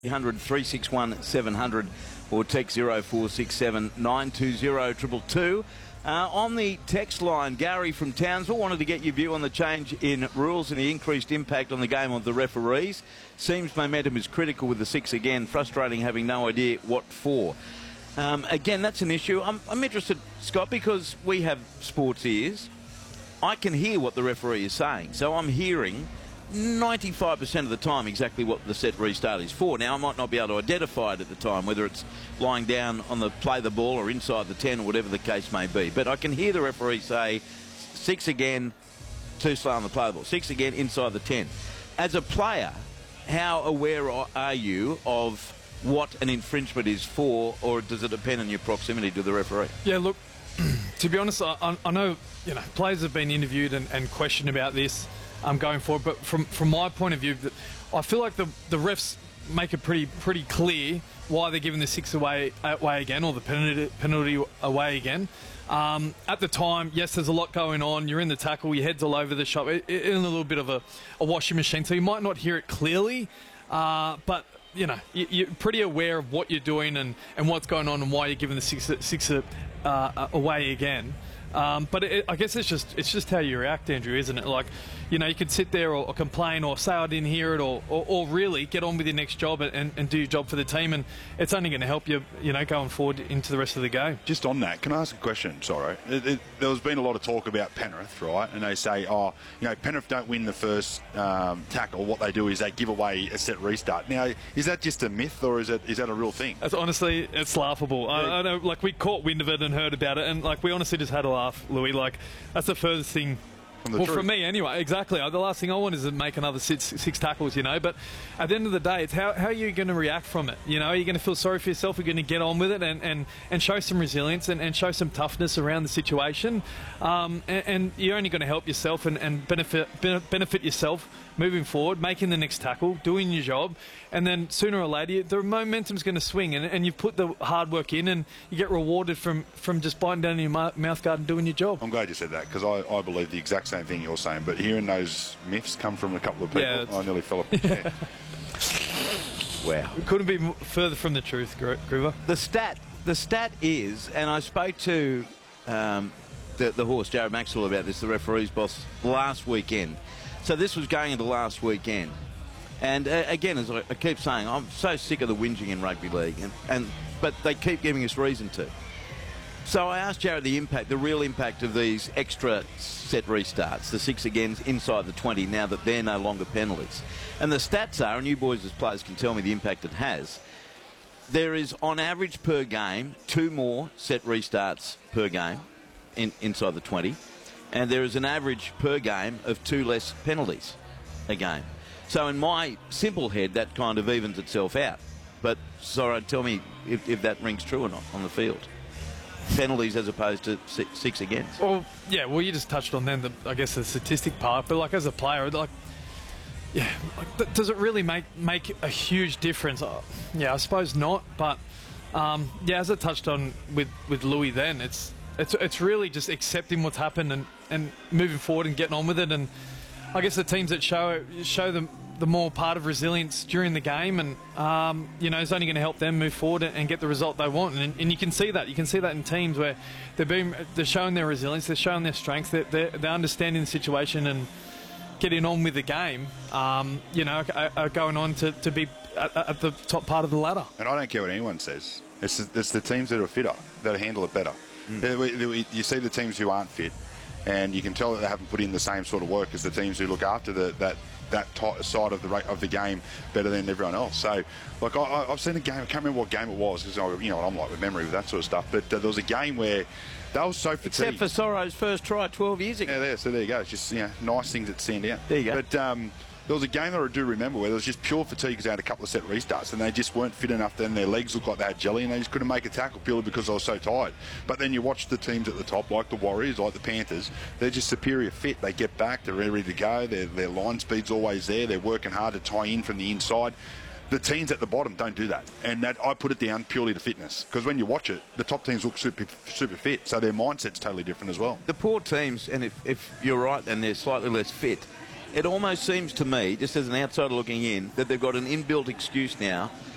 300 361 700 or text 0467 920 222. On the text line, Gary from Townsville wanted to get your view on the change in rules and the increased impact on the game of the referees. Seems momentum is critical with the six again. Frustrating having no idea what for. Again, that's an issue. I'm interested, Scott, because we have sports ears. I can hear what the referee is saying, so I'm hearing 95% of the time exactly what the set restart is for. Now, I might not be able to identify it at the time, whether it's lying down on the play the ball or inside the 10 or whatever the case may be. But I can hear the referee say, six again, too slow on the play the ball. Six again, inside the 10. As a player, how aware are you of what an infringement is for, or does it depend on your proximity to the referee? Yeah, look, to be honest, I know players have been interviewed and questioned about this going forward, but from my point of view, I feel like the refs make it pretty clear why they're giving the six away again, or the penalty away again. At the time, yes, there's a lot going on. You're in the tackle, your head's all over the shop, in a little bit of a washing machine, so you might not hear it clearly, but you're pretty aware of what you're doing and what's going on and why you're giving the six away again. But I guess it's just how you react, Andrew, isn't it? Like, you could sit there or complain or say I didn't hear it or really get on with your next job and do your job for the team, and it's only going to help you, going forward into the rest of the game. Just on that, can I ask a question? Sorry. There's been a lot of talk about Penrith, right? And they say, Penrith don't win the first tackle. What they do is they give away a set restart. Now, is that just a myth, or is that a real thing? Honestly, it's laughable. I know, like, we caught wind of it and heard about it, and like we honestly just had a laugh, Louis. Like, that's the furthest thing. For me anyway, exactly. The last thing I want is to make another six tackles, But at the end of the day, it's how are you going to react from it? Are you going to feel sorry for yourself? Are you going to get on with it and show some resilience and show some toughness around the situation? And you're only going to help yourself and benefit yourself moving forward, making the next tackle, doing your job, and then sooner or later the momentum's going to swing, and you've put the hard work in, and you get rewarded from just biting down your mouth guard and doing your job. I'm glad you said that, because I believe the exact same thing you're saying, but hearing those myths come from a couple of people, I nearly fell off the chair. Wow. It couldn't be further from the truth, Groover. The stat is, and I spoke to the horse, Jared Maxwell, about this, the referee's boss, last weekend. So this was going into last weekend. And again, as I keep saying, I'm so sick of the whinging in rugby league, but they keep giving us reason to. So I asked Jared the real impact of these extra set restarts, the six again inside the 20, now that they're no longer penalties. And the stats are, and you boys as players can tell me the impact it has, there is on average per game 2 more set restarts per game inside the 20. And there is an average per game of 2 less penalties a game. So in my simple head, that kind of evens itself out. But, sorry, tell me if that rings true or not on the field. Penalties as opposed to six against. Well, yeah, you just touched on then, I guess, the statistic part. But, like, as a player, does it really make a huge difference? Yeah, I suppose not. But, as I touched on with Louis then, it's really just accepting what's happened and moving forward and getting on with it. And I guess the teams that show the more part of resilience during the game, and it's only going to help them move forward and get the result they want. And you can see that. You can see that in teams where they're showing their resilience, they're showing their strength, they're understanding the situation and getting on with the game. Are going on to be at the top part of the ladder. And I don't care what anyone says. It's the teams that are fitter that handle it better. You see the teams who aren't fit, and you can tell that they haven't put in the same sort of work as the teams who look after that side of the game better than everyone else. So, like, I've seen a game. I can't remember what game it was, because I'm like with memory with that sort of stuff. But there was a game where they were so fatigued. Except for Sorrow's first try 12 years ago. Yeah, so there you go. It's just nice things that stand out. There you go. But there was a game that I do remember where there was just pure fatigue because they had a couple of set restarts and they just weren't fit enough. Then their legs looked like they had jelly and they just couldn't make a tackle purely because they were so tired. But then you watch the teams at the top, like the Warriors, like the Panthers, they're just superior fit. They get back, they're ready to go, their line speed's always there, they're working hard to tie in from the inside. The teams at the bottom don't do that, and that I put it down purely to fitness, because when you watch it, the top teams look super fit, so their mindset's totally different as well. The poor teams, and if you're right and they're slightly less fit, it almost seems to me, just as an outsider looking in, that they've got an inbuilt excuse now